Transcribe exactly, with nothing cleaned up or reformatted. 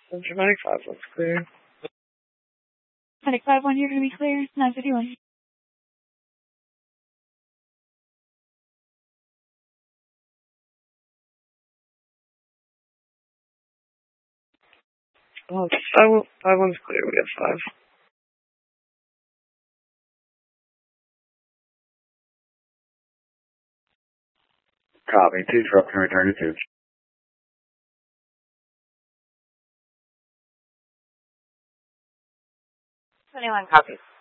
Dramatic five one's clear. Dramatic five one, you're going to be clear. nine fifty-one. Oh, five, one, five one's clear. We got five. Copy. Two trucks and return to two. twenty-one, copy.